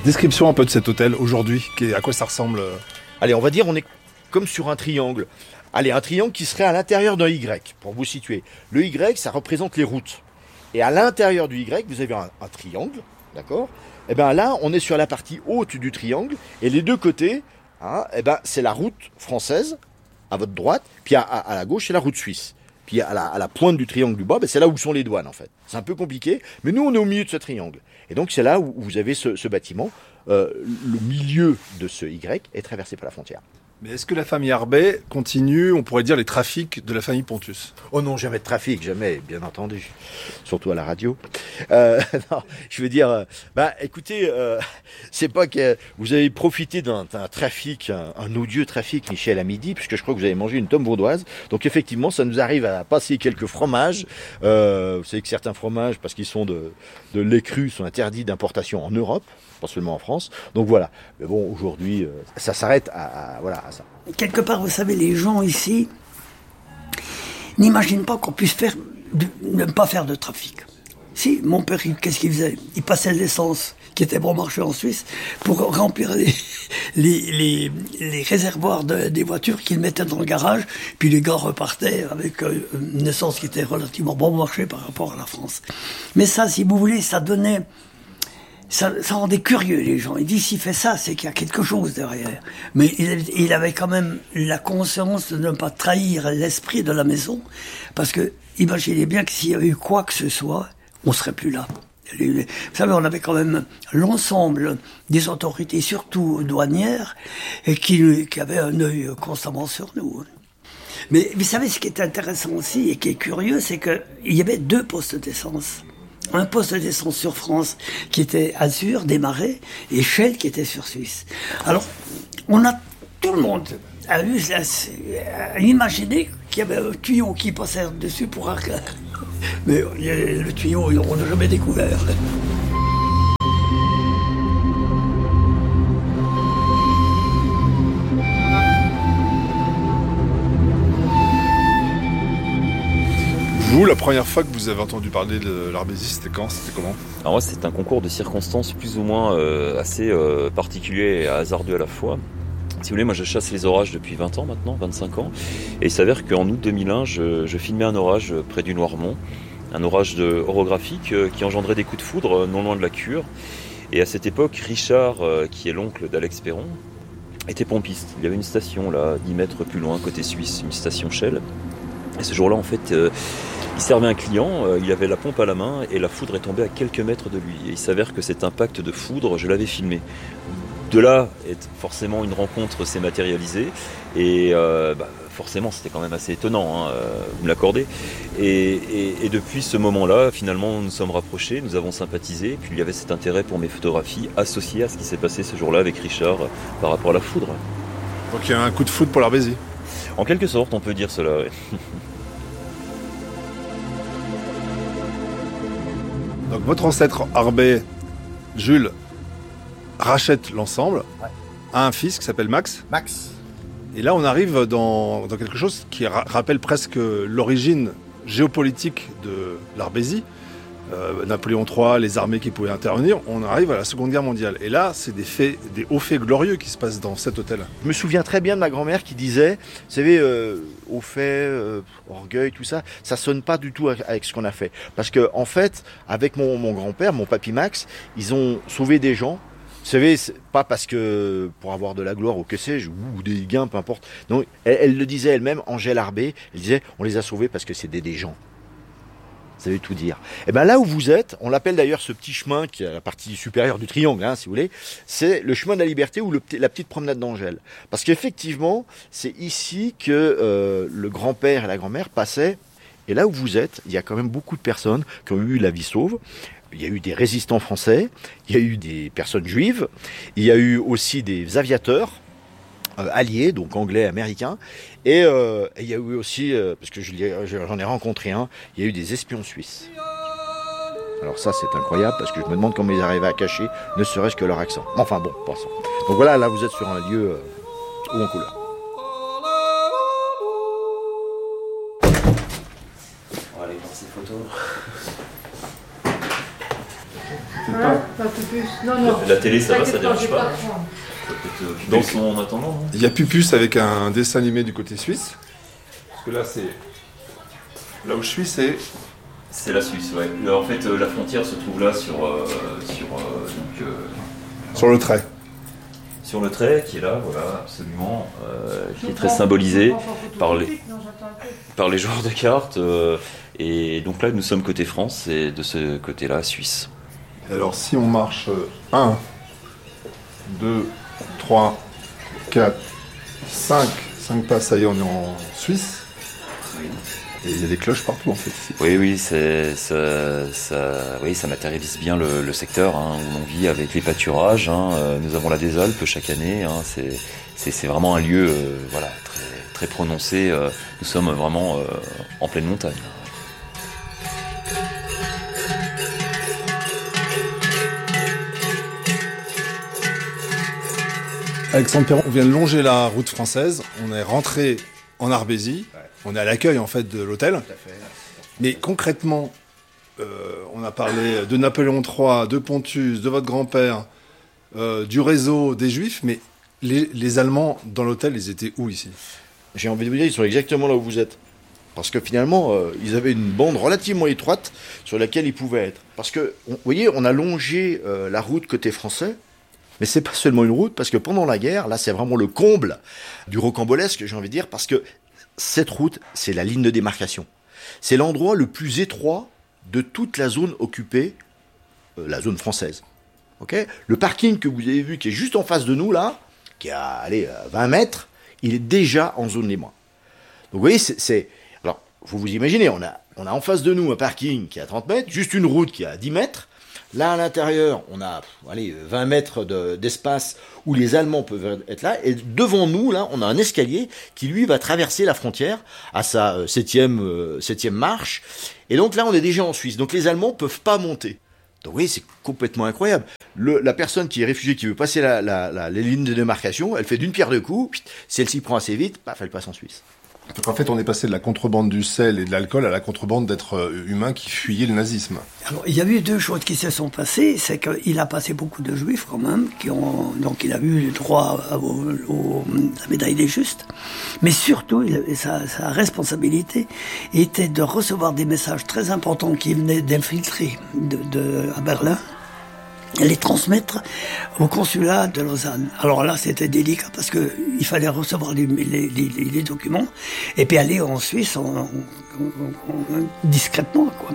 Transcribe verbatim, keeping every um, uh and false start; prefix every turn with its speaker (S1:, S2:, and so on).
S1: Description un peu de cet hôtel aujourd'hui, à quoi ça ressemble?
S2: Allez, on va dire on est comme sur un triangle. Allez, un triangle qui serait à l'intérieur d'un Y, pour vous situer. Le Y, ça représente les routes. Et à l'intérieur du Y, vous avez un, un triangle, d'accord? Et bien là, on est sur la partie haute du triangle, et les deux côtés, hein, et ben, c'est la route française, à votre droite, puis à, à, à la gauche, c'est la route suisse. Puis à la, à la pointe du triangle du bas, ben, c'est là où sont les douanes, en fait. C'est un peu compliqué, mais nous, on est au milieu de ce triangle. Et donc, c'est là où vous avez ce, ce bâtiment. Euh, le milieu de ce Y est traversé par la frontière.
S1: Mais est-ce que la famille Arbet continue, on pourrait dire, les trafics de la famille Pontus?
S2: Oh non, jamais de trafic, jamais, bien entendu. Surtout à la radio. Euh, non, je veux dire, euh, bah, écoutez, euh, c'est pas que vous avez profité d'un, d'un trafic, un, un odieux trafic, Michel, à midi, puisque je crois que vous avez mangé une tome vaudoise. Donc effectivement, ça nous arrive à passer quelques fromages. Euh, vous savez que certains fromages, parce qu'ils sont de, de lait cru, sont interdits d'importation en Europe, pas seulement en France. Donc voilà. Mais bon, aujourd'hui, euh, ça s'arrête à, à, voilà, à ça.
S3: Quelque part, vous savez, les gens ici n'imaginent pas qu'on puisse faire de, ne pas faire de trafic. Si, mon père, qu'est-ce qu'il faisait? Il passait l'essence qui était bon marché en Suisse pour remplir les, les, les, les réservoirs de, des voitures qu'il mettait dans le garage, puis les gars repartaient avec euh, une essence qui était relativement bon marché par rapport à la France. Mais ça, si vous voulez, ça donnait... Ça, ça rendait curieux les gens. Il dit s'il fait ça, c'est qu'il y a quelque chose derrière. Mais il, il avait quand même la conscience de ne pas trahir l'esprit de la maison, parce que imaginez bien que s'il y avait eu quoi que ce soit, on serait plus là. Vous savez, on avait quand même l'ensemble des autorités, surtout douanières, et qui, qui avaient un œil constamment sur nous. Mais vous savez, ce qui est intéressant aussi et qui est curieux, c'est qu'il y avait deux postes d'essence. Un poste d'essence sur France qui était Azur, Desmarais, et Shell qui était sur Suisse. Alors, on a, tout le monde a eu, a imaginé qu'il y avait un tuyau qui passait dessus pour arc. Mais le tuyau, on n'a jamais découvert.
S1: Vous, la première fois que vous avez entendu parler de l'Arbésie, c'était quand? C'était comment?
S4: Alors moi, c'est un concours de circonstances plus ou moins euh, assez euh, particulier et hasardeux à la fois. Si vous voulez, moi je chasse les orages depuis vingt ans maintenant, vingt-cinq ans. Et il s'avère qu'en août deux mille un, je, je filmais un orage près du Noirmont. Un orage de, orographique euh, qui engendrait des coups de foudre euh, non loin de la Cure. Et à cette époque, Richard, euh, qui est l'oncle d'Alex Perron, était pompiste. Il y avait une station là, dix mètres plus loin, côté suisse, une station Shell. Et ce jour-là, en fait, euh, il servait un client, euh, il avait la pompe à la main et la foudre est tombée à quelques mètres de lui. Et il s'avère que cet impact de foudre, je l'avais filmé. De là, forcément, une rencontre s'est matérialisée. Et euh, bah, forcément, c'était quand même assez étonnant, hein, vous me l'accordez. Et, et, et depuis ce moment-là, finalement, nous nous sommes rapprochés, nous avons sympathisé. Puis il y avait cet intérêt pour mes photographies associées à ce qui s'est passé ce jour-là avec Richard euh, par rapport à la foudre.
S1: Donc il y a un coup de foudre pour l'Arbésie.
S4: En quelque sorte, on peut dire cela, oui.
S1: Donc votre ancêtre Arbet, Jules, rachète l'ensemble, ouais, a un fils qui s'appelle Max.
S2: Max.
S1: Et là, on arrive dans, dans quelque chose qui ra- rappelle presque l'origine géopolitique de l'Arbésie. Euh, Napoléon trois, les armées qui pouvaient intervenir, on arrive à la Seconde Guerre mondiale. Et là, c'est des faits, des hauts faits glorieux qui se passent dans cet hôtel.
S2: Je me souviens très bien de ma grand-mère qui disait, vous savez, euh, hauts faits, euh, orgueil, tout ça, ça sonne pas du tout avec ce qu'on a fait. Parce que en fait, avec mon, mon grand-père, mon papy Max, ils ont sauvé des gens. Vous savez, c'est pas parce que pour avoir de la gloire ou que sais-je, ou des gains, peu importe. Non, elle, elle le disait elle-même, Angèle Arbet, elle disait, on les a sauvés parce que c'est des, des gens. Ça veut tout dire. Et bien là où vous êtes, on l'appelle d'ailleurs ce petit chemin qui est à la partie supérieure du triangle, hein, si vous voulez, c'est le chemin de la liberté ou le, la petite promenade d'Angèle. Parce qu'effectivement, c'est ici que euh, le grand-père et la grand-mère passaient. Et là où vous êtes, il y a quand même beaucoup de personnes qui ont eu la vie sauve. Il y a eu des résistants français, il y a eu des personnes juives, il y a eu aussi des aviateurs euh, alliés, donc anglais, américains, et, euh, et il y a eu aussi, euh, parce que je, j'en ai rencontré un, il y a eu des espions suisses. Alors ça c'est incroyable, parce que je me demande comment ils arrivaient à cacher, ne serait-ce que leur accent. Enfin bon, passons. Donc voilà, là vous êtes sur un lieu euh, haut en couleur.
S4: On va aller voir ces photos.
S1: t'inquiète
S5: Hein,
S1: pas.
S5: pas tout plus. Non, non.
S4: La télé, ça va, ça
S5: T'inquiète pas,
S4: dérange
S5: j'ai
S4: pas.
S5: de prendre.
S4: Ça peut être
S1: Donc-
S4: occupé en attendant, non?
S1: Il y a Pupus avec un dessin animé du côté suisse. Parce que là, c'est. Là où je suis, c'est.
S4: C'est la Suisse, ouais. Là, en fait, euh, la frontière se trouve là sur, euh, sur, euh, donc, euh,
S1: Sur le trait.
S4: sur le trait qui est là, voilà, absolument, euh, qui est
S5: Je
S4: très
S5: prends-
S4: symbolisé
S5: je prends en photo
S4: par
S5: tout de
S4: les,
S5: suite, non, j'attends un peu.
S4: par les joueurs de cartes. euh, et donc là, nous sommes côté France et de ce côté-là, Suisse.
S1: Alors, si on marche un, deux, trois, quatre, cinq, cinq pas, ça y est, on est en Suisse. Et il y a des cloches partout, en fait, ici.
S4: Oui, oui, c'est, ça, ça, oui, ça matérialise bien le, le secteur hein, où l'on vit avec les pâturages. Hein, euh, nous avons la des Alpes chaque année. Hein, c'est, c'est, c'est vraiment un lieu euh, voilà, très, très prononcé. Euh, nous sommes vraiment euh, en pleine montagne.
S1: Alexandre Perron, on vient de longer la route française. On est rentré en Arbésie. On est à l'accueil, en fait, de l'hôtel. Mais concrètement, euh, on a parlé de Napoléon trois, de Pontus, de votre grand-père, euh, du réseau des Juifs, mais les, les Allemands dans l'hôtel, ils étaient où ici?
S2: J'ai envie de vous dire, ils sont exactement là où vous êtes. Parce que finalement, euh, ils avaient une bande relativement étroite sur laquelle ils pouvaient être. Parce que, vous voyez, on a longé euh, la route côté français, mais c'est pas seulement une route, parce que pendant la guerre, là, c'est vraiment le comble du rocambolesque, j'ai envie de dire, parce que cette route, c'est la ligne de démarcation. C'est l'endroit le plus étroit de toute la zone occupée, euh, la zone française. Okay, le parking que vous avez vu, qui est juste en face de nous, là, qui est à allez, vingt mètres, il est déjà en zone libre. Donc vous voyez, c'est... c'est alors, vous vous imaginez, on a, on a en face de nous un parking qui est à trente mètres, juste une route qui est à dix mètres. Là, à l'intérieur, on a allez, vingt mètres de, d'espace où les Allemands peuvent être là. Et devant nous, là, on a un escalier qui, lui, va traverser la frontière à sa euh, septième, euh, septième marche. Et donc là, on est déjà en Suisse. Donc les Allemands peuvent pas monter. Donc oui, c'est complètement incroyable. Le, la personne qui est réfugiée, qui veut passer la, la, la, les lignes de démarcation, elle fait d'une pierre deux coups. Si elle s'y prend assez vite, paf, elle passe en Suisse.
S1: Donc en fait, on est passé de la contrebande du sel et de l'alcool à la contrebande d'êtres humains qui fuyaient le nazisme.
S3: Alors, il y a eu deux choses qui se sont passées. C'est qu'il a passé beaucoup de juifs, quand même, qui ont, donc il a eu le droit à, au, au, la médaille des justes. Mais surtout, il, sa, sa responsabilité était de recevoir des messages très importants qui venaient d'infiltrer de, de, à Berlin, et les transmettre au consulat de Lausanne. Alors là, c'était délicat parce que il fallait recevoir les, les, les, les documents et puis aller en Suisse en, en, en, en, discrètement, quoi.